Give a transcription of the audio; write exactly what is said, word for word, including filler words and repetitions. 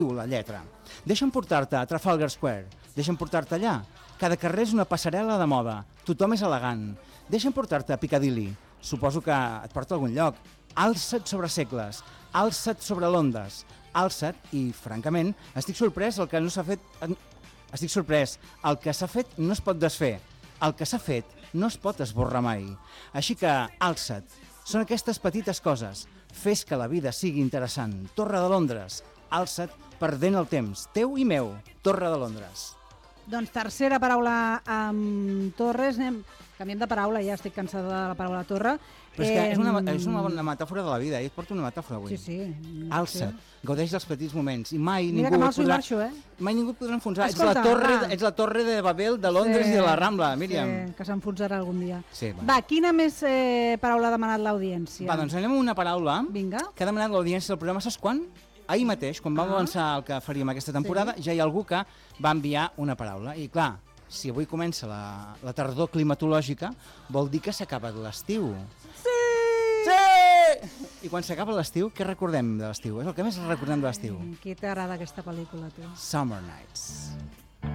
la lletra. Deixa'm portar-te a Trafalgar Square. Deixa'm portar-te allà. Cada carrer és una passarel·la de moda. Tothom és elegant. Deixa'm portar-te a Piccadilly. Suposo que et porta a algun lloc. Alça't sobre segles. Alça't sobre l'ondes. Alça't i, francament, estic sorprès el que no s'ha fet... Estic sorprès. El que s'ha fet no es pot desfer. El que s'ha fet no es pot esborrar mai. Així que, alça't. Són aquestes petites coses. Fes que la vida sigui interessant. Torre de Londres. Alça't perdent el temps. Teu i meu. Torre de Londres. Doncs tercera paraula amb Torres. Anem... Canviem de paraula, ja estic cansada de la paraula torre. Però és que és una, és una bona metàfora de la vida. Jo et porto una metàfora avui. Sí, sí. Alça't. Gaudeix dels petits moments. I mai Mira ningú... que mal s'ho podrà... marxo, eh? Mai ningú et podrà enfonsar. Escolta, ets, la torre, va. ets la torre de Babel, de Londres Sí, i de la Rambla, Míriam. Sí, que s'enfonsarà algun dia. Sí, bueno. Va, quina més eh, paraula ha demanat l'audiència? Va, doncs anem amb una paraula Vinga. que ha demanat l'audiència del programa. Saps quan? Ahir mateix, quan vam Ah. avançar el que faríem aquesta temporada, Sí. ja hi ha algú que va enviar una paraula. I clar, si avui comença la, la tardor climatològica, vol dir que s'acaba l'estiu. Sí! Sí! I quan s'acaba l'estiu, què recordem de l'estiu? És el que més recordem de l'estiu. Qui t'agrada aquesta pel·lícula, tu? Summer Nights.